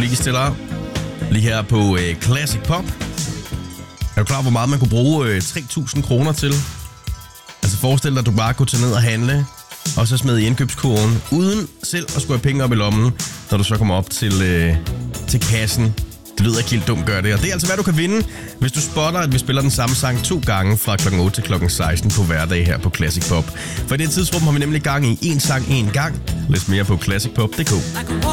musik, I stiller lige her på Classic Pop. Er du klar, hvor meget man kunne bruge 3.000 kroner til? Altså forestil dig, at du bare kunne tage ned og handle, og så smide i indkøbskurven, uden selv at skulle have penge op i lommen, når du så kommer op til kassen. Det lyder ikke helt dumt, gør det. Og det er altså, hvad du kan vinde, hvis du spotter, at vi spiller den samme sang 2 gange fra kl. 8 til kl. 16 på hverdag her på Classic Pop. For i det tidsrum har vi nemlig gang i en sang en gang. Læs mere på classicpop.dk.